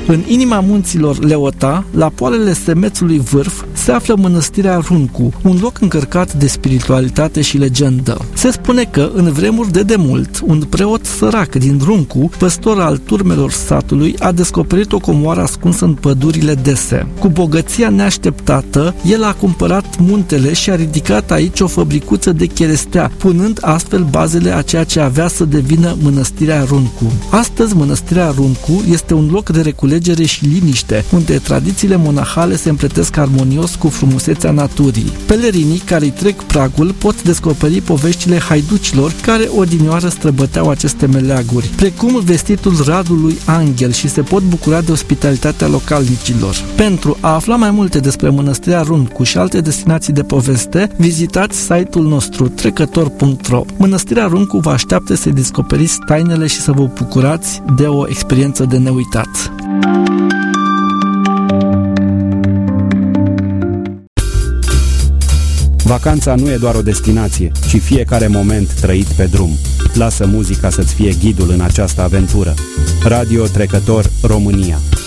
În inima munților Leota, la poalele semețului vârf, se află mănăstirea Runcu, un loc încărcat de spiritualitate și legendă. Se spune că, în vremuri de demult, un preot sărac din Runcu, păstor al turmelor satului, a descoperit o comoară ascunsă în pădurile dese. Cu bogăția neașteptată, el a cumpărat muntele și a ridicat aici o fabricuță de cherestea, punând astfel bazele a ceea ce avea să devină mănăstirea Runcu. Astăzi, mănăstirea Runcu este un loc de reculegere și liniște, unde tradițiile monahale se împletesc armonios cu frumusețea naturii. Pelerinii care îi trec pragul pot descoperi poveștile haiducilor care odinioară străbăteau aceste meleaguri, precum vestitul Radului Anghel, și se pot bucura de ospitalitatea localnicilor. Pentru a afla mai multe despre mănăstirea Runcu și alte destinații de poveste, vizitați site-ul nostru trecător.ro. Mănăstirea Runcu vă așteaptă să descoperiți tainele și să vă bucurați de o experiență de neuitat. Vacanța nu e doar o destinație, ci fiecare moment trăit pe drum. Lasă muzica să-ți fie ghidul în această aventură. Radio Trecător România.